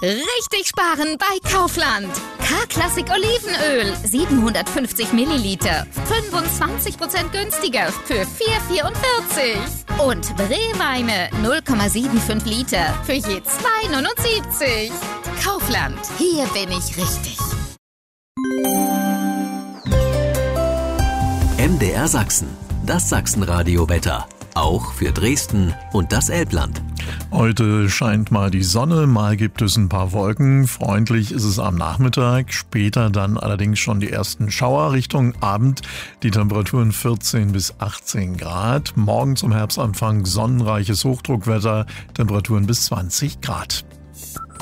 Richtig sparen bei Kaufland. K-Klassik Olivenöl, 750 Milliliter, 25% günstiger für 4,44. Und Brewweine, 0,75 Liter für je 2,79. Kaufland, hier bin ich richtig. MDR Sachsen, das Sachsenradio-Wetter. Auch für Dresden und das Elbland. Heute scheint mal die Sonne, mal gibt es ein paar Wolken. Freundlich ist es am Nachmittag, später dann allerdings schon die ersten Schauer Richtung Abend. Die Temperaturen 14 bis 18 Grad. Morgen zum Herbstanfang sonnenreiches Hochdruckwetter, Temperaturen bis 20 Grad.